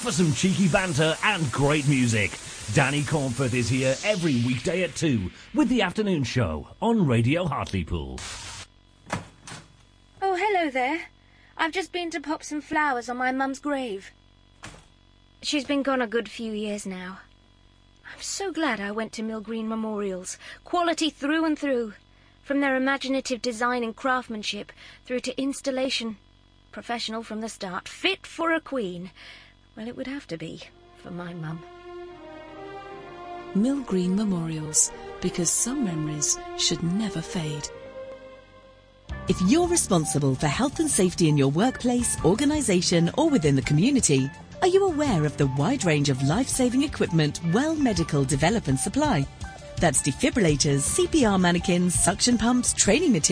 for some cheeky banter and great music. Danny Cornforth is here every weekday at 2 with the afternoon show on Radio Hartlepool. Oh, hello there. I've just been to pop some flowers on my mum's grave. She's been gone a good few years now. I'm so glad I went to Mill Green Memorials. Quality through and through. From their imaginative design and craftsmanship through to installation. Professional from the start. Fit for a queen. Well, it would have to be for my mum. Mill Green Memorials, because some memories should never fade. If you're responsible for health and safety in your workplace, organisation or within the community, are you aware of the wide range of life-saving equipment Well Medical develop and supply? That's defibrillators, CPR mannequins, suction pumps, training materials,